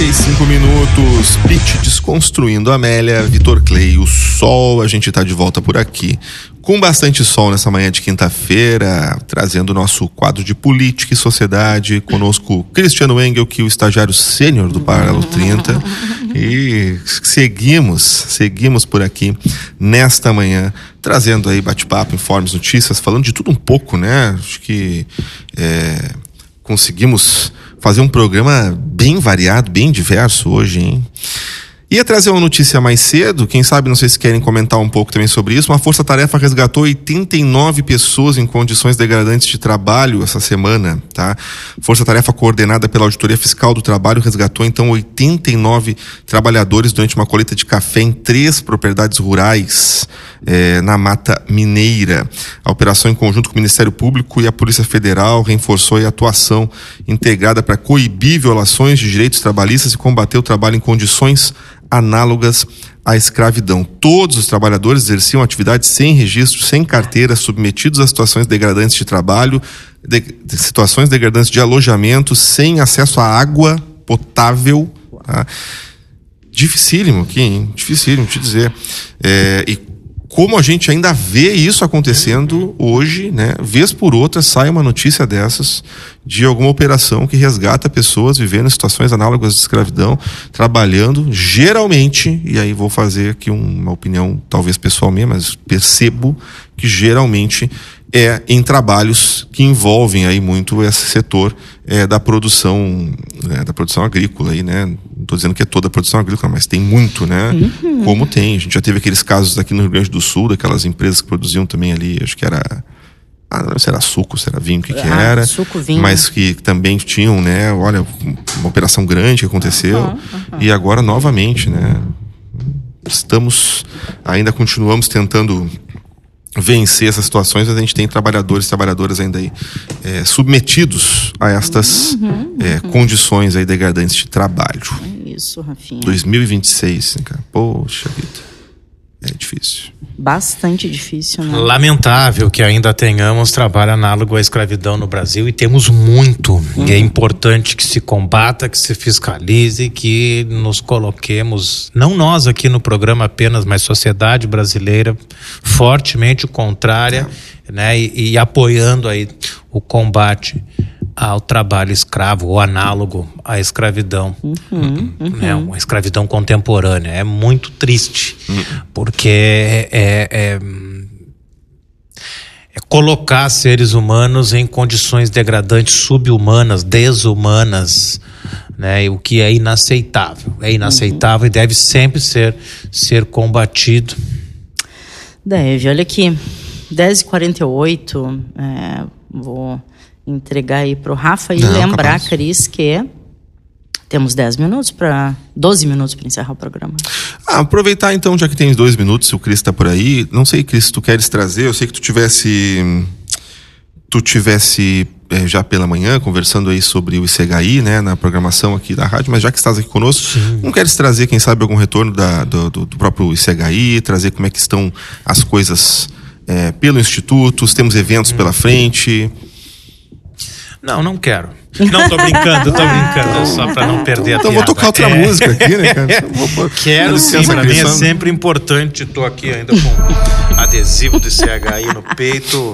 45 minutos, Pitty desconstruindo a Amélia, Vitor Clay, o sol, a gente tá de volta por aqui. Com bastante sol nessa manhã de quinta-feira, trazendo o nosso quadro de política e sociedade, conosco Cristiano Engel, que é o estagiário sênior do Paralelo 30. E seguimos por aqui nesta manhã, trazendo aí bate-papo, informes, notícias, falando de tudo um pouco, né? Acho que conseguimos fazer um programa bem variado, bem diverso hoje, hein? Ia trazer uma notícia mais cedo, quem sabe, não sei se querem comentar um pouco também sobre isso. Uma força-tarefa resgatou 89 pessoas em condições degradantes de trabalho essa semana, tá? Força-tarefa coordenada pela Auditoria Fiscal do Trabalho resgatou então 89 trabalhadores durante uma colheita de café em 3 propriedades rurais na Mata Mineira. A operação, em conjunto com o Ministério Público e a Polícia Federal, reforçou a atuação integrada para coibir violações de direitos trabalhistas e combater o trabalho em condições análogas à escravidão. Todos os trabalhadores exerciam atividades sem registro, sem carteira, submetidos a situações degradantes de trabalho, situações degradantes de alojamento, sem acesso à água potável. Tá? Dificílimo aqui, hein? Dificílimo te dizer. E como a gente ainda vê isso acontecendo hoje, né? Vez por outra sai uma notícia dessas de alguma operação que resgata pessoas vivendo em situações análogas de escravidão, trabalhando geralmente, e aí vou fazer aqui uma opinião talvez pessoal minha, mas percebo que geralmente em trabalhos que envolvem aí muito esse setor da produção agrícola aí, né? Não estou dizendo que é toda a produção agrícola, mas tem muito, né? Uhum. Como tem. A gente já teve aqueles casos aqui no Rio Grande do Sul, daquelas empresas que produziam também ali, acho que era... não sei se era suco, se era vinho, o que era. Suco, vinho. Mas que também tinham, né? Olha, uma operação grande que aconteceu. E agora, novamente, né? Ainda continuamos tentando vencer essas situações, mas a gente tem trabalhadores e trabalhadoras ainda aí submetidos a estas condições aí degradantes de trabalho. É isso, Rafinha. 2026, cara. Poxa vida. É difícil. Bastante difícil, né? Lamentável que ainda tenhamos trabalho análogo à escravidão no Brasil, e temos muito. E é importante que se combata, que se fiscalize, que nos coloquemos, não nós aqui no programa apenas, mas sociedade brasileira, fortemente contrária, né? E apoiando aí o combate ao trabalho escravo ou análogo à escravidão, né? Uma escravidão contemporânea. É muito triste, porque é colocar seres humanos em condições degradantes, subhumanas, desumanas, né? O que é inaceitável. É inaceitável e deve sempre ser combatido. Deve, olha aqui, 10h48, vou entregar aí pro Rafa e lembrar, Cris, que temos 12 minutos para encerrar o programa. Aproveitar então, já que tem 2 minutos, se o Cris tá por aí, não sei, Cris, se tu queres trazer, eu sei que tu tivesse já pela manhã conversando aí sobre o ICHI, né, na programação aqui da rádio, mas já que estás aqui conosco, não queres trazer, quem sabe, algum retorno do próprio ICHI, trazer como é que estão as coisas pelo Instituto, temos eventos pela frente? Não quero. Não, tô brincando, só pra não perder a piada. Então vou tocar outra música aqui, né, cara? Quero sim, pra mim é sempre importante, tô aqui ainda com adesivo do ICHI no peito,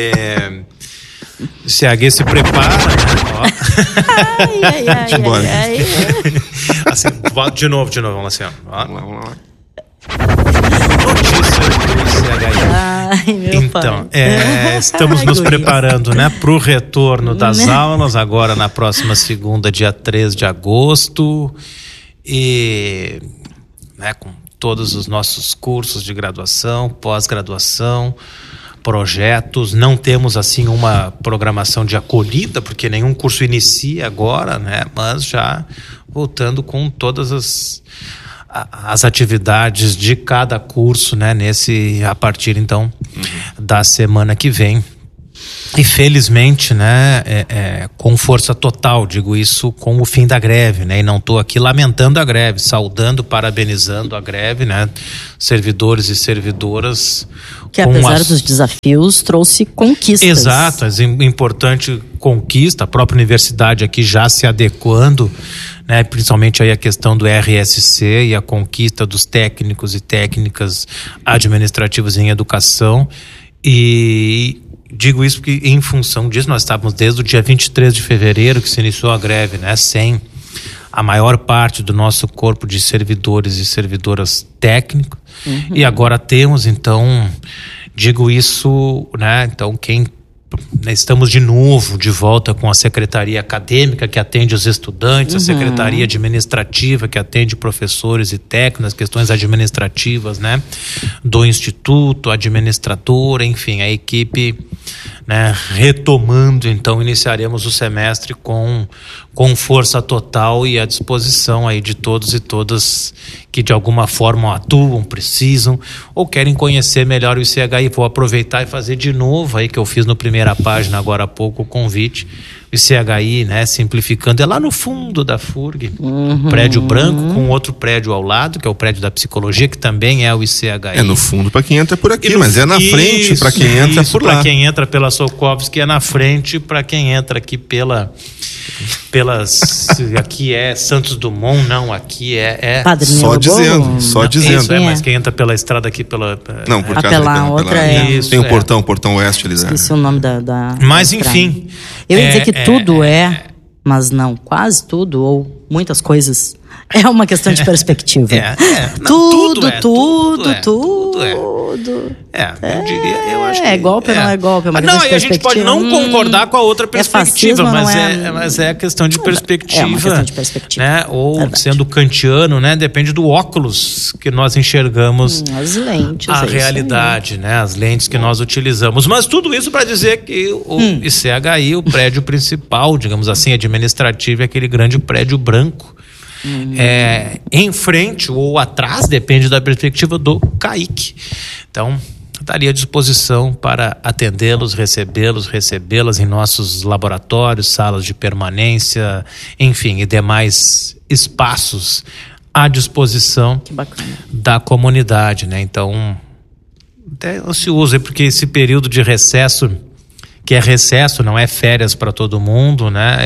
ICHI se prepara, né? Ai. Assim, de novo, vamos assim, ó. Vamos lá. Ai, meu então, pai. estamos nos preparando, né, para o retorno das aulas, agora na próxima segunda, dia 3 de agosto, e, né, com todos os nossos cursos de graduação, pós-graduação, projetos. Não temos assim uma programação de acolhida, porque nenhum curso inicia agora, né, mas já voltando com todas as atividades de cada curso, né, a partir então da semana que vem. E felizmente, né, com força total, digo isso com o fim da greve, né, e não estou aqui lamentando a greve, saudando, parabenizando a greve, né, servidores e servidoras. Que apesar dos desafios, trouxe conquistas. Exato, importante conquista, a própria universidade aqui já se adequando, né? Principalmente aí a questão do RSC e a conquista dos técnicos e técnicas administrativas em educação. E digo isso porque, em função disso, nós estávamos desde o dia 23 de fevereiro que se iniciou a greve, né? Sem a maior parte do nosso corpo de servidores e servidoras técnicos. E agora temos, então, digo isso, né? Então, estamos de novo de volta com a secretaria acadêmica que atende os estudantes, a secretaria administrativa que atende professores e técnicos, as questões administrativas, né, do instituto, a administradora, enfim, a equipe, né, retomando. Então iniciaremos o semestre com força total e à disposição aí de todos e todas que de alguma forma atuam, precisam ou querem conhecer melhor o ICHI. Vou aproveitar e fazer de novo aí que eu fiz no primeira página agora há pouco o convite. O ICHI, né, simplificando, é lá no fundo da FURG, prédio branco com outro prédio ao lado, que é o prédio da psicologia, que também é o ICHI. É no fundo para quem entra por aqui, mas é na frente para quem entra por lá. Para quem entra pela Sokovski é na frente, para quem entra aqui aqui é Santos Dumont, não, aqui é só dizendo, só dizendo. Isso, mas quem entra pela estrada aqui não, por casa pela outra isso, tem o portão oeste ali. Esqueci o nome da mas da enfim, eu ia dizer que tudo mas não, quase tudo ou muitas coisas é uma questão de perspectiva. Tudo. Eu diria, eu acho que é golpe ou não é golpe, é uma questão de perspectiva. A gente pode não concordar com a outra perspectiva, mas é questão de perspectiva. É uma questão de perspectiva. Né? Ou sendo kantiano, né? Depende do óculos que nós enxergamos. As lentes. A realidade, né? As lentes que nós utilizamos. Mas tudo isso para dizer que o ICHI, o prédio principal, digamos assim, administrativo, é aquele grande prédio branco. Em frente ou atrás, depende da perspectiva do CAIC. Então, estaria à disposição para atendê-los, recebê-las em nossos laboratórios, salas de permanência, enfim, e demais espaços à disposição da comunidade, né? Então, até ansioso, porque esse período de recesso, que é recesso, não é férias para todo mundo, né?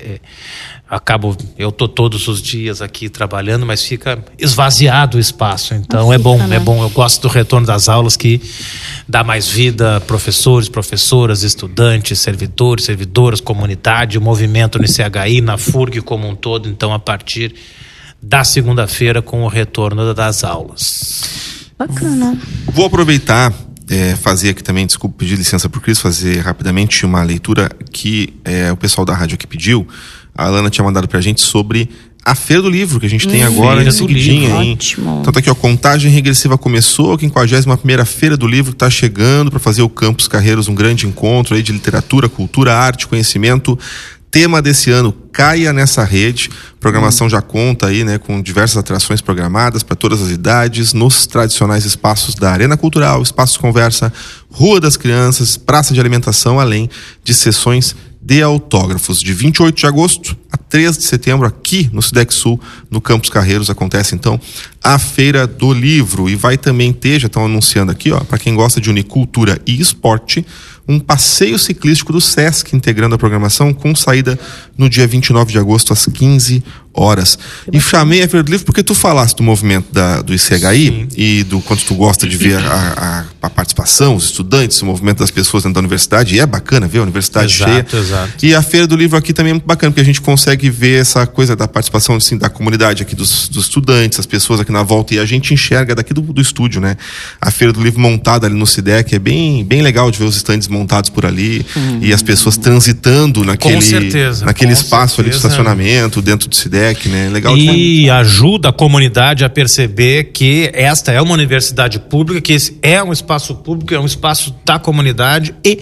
Eu tô todos os dias aqui trabalhando, mas fica esvaziado o espaço, então é bom, eu gosto do retorno das aulas que dá mais vida, professores, professoras, estudantes, servidores, servidoras, comunidade, o movimento no ICHI, na FURG como um todo, então a partir da segunda-feira com o retorno das aulas. Bacana. Vou aproveitar, fazer aqui também, desculpa, pedir licença pro Cris, fazer rapidamente uma leitura que o pessoal da rádio aqui pediu. A Alana tinha mandado pra gente sobre a Feira do Livro, que a gente tem agora em seguidinha. Ótimo. Então tá aqui, contagem regressiva começou, a 51ª Feira do Livro tá chegando para fazer o Campus Carreiros, um grande encontro aí de literatura, cultura, arte, conhecimento. Tema desse ano, Caia Nessa Rede. Programação já conta aí, né, com diversas atrações programadas para todas as idades, nos tradicionais espaços da Arena Cultural, Espaço de Conversa, Rua das Crianças, Praça de Alimentação, além de sessões de autógrafos. De 28 de agosto a 3 de setembro, aqui no Cidec Sul, no Campus Carreiros, acontece então a Feira do Livro. E vai também ter, já estão anunciando aqui, para quem gosta de unir cultura e esporte, um passeio ciclístico do Sesc, integrando a programação, com saída no dia 29 de agosto, às 15 horas. E chamei a Feira do Livro porque tu falaste do movimento do ICHI e do quanto tu gosta de ver a participação, os estudantes, o movimento das pessoas dentro da universidade, e é bacana ver a universidade cheia. Exato. E a Feira do Livro aqui também é muito bacana, porque a gente consegue ver essa coisa da participação, assim, da comunidade aqui, dos estudantes, as pessoas aqui na volta, e a gente enxerga daqui do estúdio, né? A Feira do Livro montada ali no Cidec, é bem legal de ver os estandes montados por ali, e as pessoas transitando naquele espaço ali de estacionamento, dentro do Cidec, né? Legal. E ajuda a comunidade a perceber que esta é uma universidade pública, que esse é um espaço público, é um espaço da comunidade, e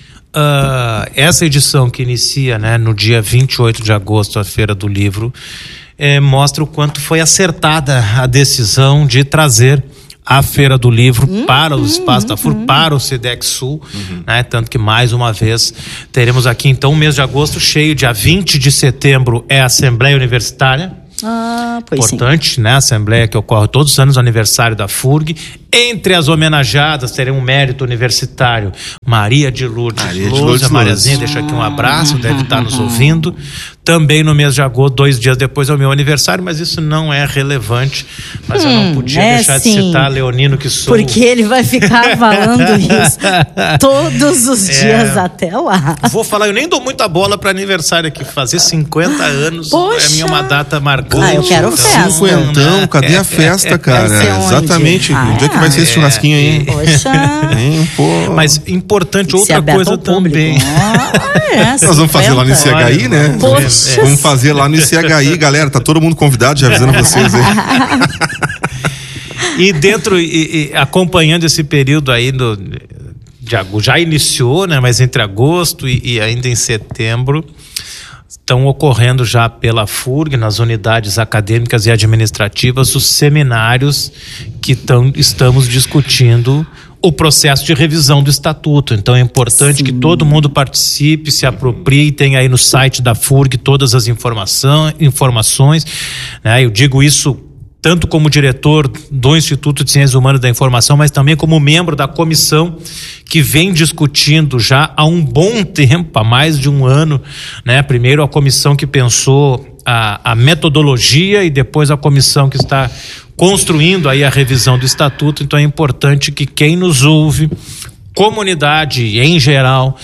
essa edição que inicia, né, no dia 28 de agosto, a Feira do Livro, mostra o quanto foi acertada a decisão de trazer a Feira do Livro para os espaços da FURG, para o Cidec Sul, né? Tanto que mais uma vez teremos aqui então o mês de agosto cheio. Dia 20 de setembro é a Assembleia Universitária. Importante, né? A Assembleia que ocorre todos os anos, o aniversário da FURG. Entre as homenageadas teremos um mérito universitário, Maria de Lourdes Lousa. Mariazinha, deixa aqui um abraço, deve estar nos ouvindo. também no mês de agosto, 2 dias depois é o meu aniversário, mas isso não é relevante. Mas eu não podia deixar de citar Leonino, que sou... Porque ele vai ficar falando isso todos os dias até lá. Vou falar, eu nem dou muita bola para aniversário aqui. Fazer 50 anos é uma data marcante. Eu quero festa. 50, cadê a festa, cara? Exatamente. Onde é que vai ser esse churrasquinho aí? Poxa. Mas importante, outra coisa também. Nós vamos fazer lá no ICHI, né? Poxa. Vamos fazer lá no ICHI, galera. Tá todo mundo convidado, já avisando vocês aí. E dentro, acompanhando esse período aí já iniciou, né? Mas entre agosto e ainda em setembro, estão ocorrendo já pela FURG, nas unidades acadêmicas e administrativas, os seminários que estamos discutindo o processo de revisão do estatuto. Então é importante que todo mundo participe, se aproprie, tem aí no site da FURG todas as informações, né? Eu digo isso tanto como diretor do Instituto de Ciências Humanas da Informação, mas também como membro da comissão que vem discutindo já há um bom tempo, há mais de um ano, né? Primeiro a comissão que pensou a metodologia e depois a comissão que está construindo aí a revisão do estatuto. Então é importante que quem nos ouve, comunidade em geral,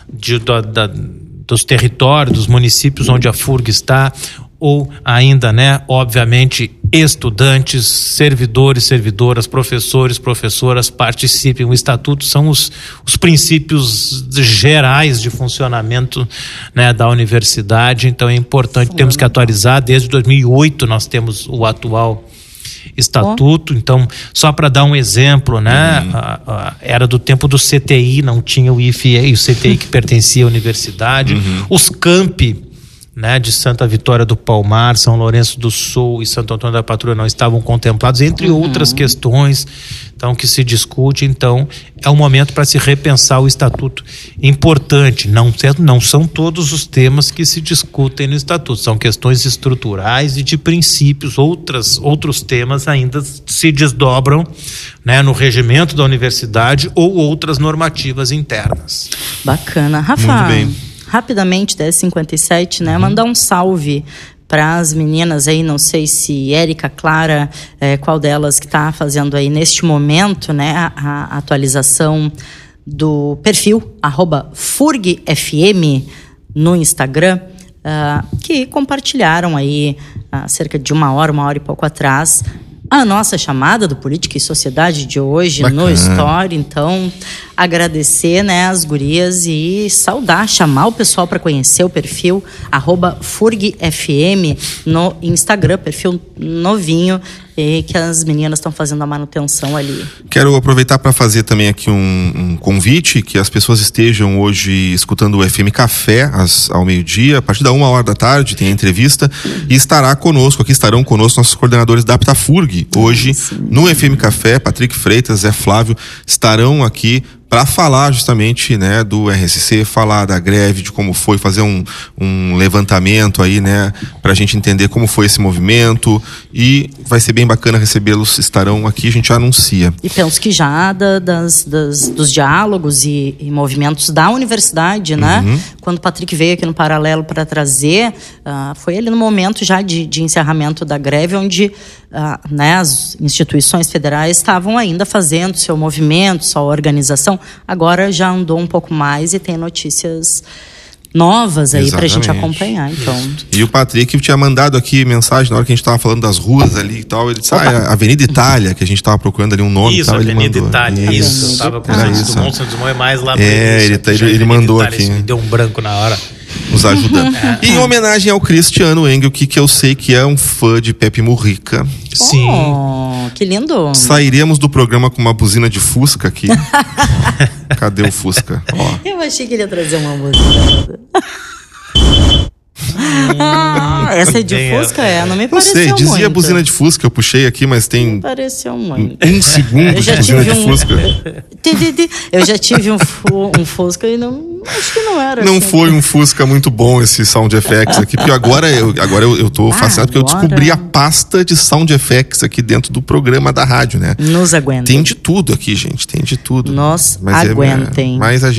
dos territórios, dos municípios onde a FURG está, ou ainda, né, obviamente, estudantes, servidores, servidoras, professores, professoras, participem. O estatuto são os princípios gerais de funcionamento, né, da universidade. Então é importante, temos que atualizar. Desde 2008 nós temos o atual estatuto. Então, só para dar um exemplo, né, era do tempo do CTI, não tinha o IFE, o CTI que pertencia à universidade. Os campi, né, de Santa Vitória do Palmar, São Lourenço do Sul e Santo Antônio da Patrulha não estavam contemplados, entre outras questões, então, que se discute. Então é um momento para se repensar o estatuto. Importante, não são todos os temas que se discutem no estatuto, são questões estruturais e de princípios. Outros temas ainda se desdobram, né, no regimento da universidade ou outras normativas internas. Bacana. Rafa, muito bem. Rapidamente, 10h57, né? Mandar um salve para as meninas aí, não sei se Érica, Clara, qual delas que está fazendo aí neste momento, né? A atualização do perfil @FurgFM no Instagram, que compartilharam aí há cerca de uma hora e pouco atrás a nossa chamada do Política e Sociedade de hoje. Bacana. No Story. Então, agradecer, né, as gurias e chamar o pessoal para conhecer o perfil @FurgFM no Instagram, perfil novinho, e que as meninas estão fazendo a manutenção ali. Quero aproveitar para fazer também aqui um convite, que as pessoas estejam hoje escutando o FM Café ao meio-dia, a partir da 13h tem a entrevista, e estarão conosco nossos coordenadores da APTA-FURG hoje no FM Café. Patrick Freitas, Zé Flávio estarão aqui para falar justamente, né, do RSC, falar da greve, de como foi, fazer um levantamento aí, né, pra gente entender como foi esse movimento, e vai ser bem bacana recebê-los. Estarão aqui, a gente já anuncia. E penso que já dos diálogos e movimentos da universidade, né, quando o Patrick veio aqui no Paralelo para trazer, foi ali no momento já de encerramento da greve, onde né, as instituições federais estavam ainda fazendo seu movimento, sua organização. Agora já andou um pouco mais e tem notícias novas aí pra gente acompanhar. Então. E o Patrick tinha mandado aqui mensagem na hora que a gente tava falando das ruas ali e tal. Ele disse, Avenida Itália, que a gente tava procurando ali um nome. Isso, tal, Avenida Itália, isso. Eu tava com o Santos Dumont é mais lá pra ele mandou Itália, aqui. Me deu um branco na hora. Nos ajudando. Em homenagem ao Cristiano Engel, que eu sei que é um fã de Pepe Mujica. Sim. Oh, que lindo. Sairíamos do programa com uma buzina de Fusca aqui. Cadê o Fusca? Ó. Eu achei que ele ia trazer uma música. Essa é de Fusca? Não me pareceu muito. Não sei, dizia buzina de Fusca, eu puxei aqui, mas tem... Me pareceu muito. Um segundo de buzina de Fusca. Eu já tive um Fusca e não... Acho que não era. Não assim. Foi um Fusca muito bom esse Sound Effects aqui, porque agora eu tô fascinado, porque eu descobri a pasta de Sound Effects aqui dentro do programa da rádio, né? Nos aguentem. Tem de tudo aqui, gente, tem de tudo. Nos aguentem. Mas a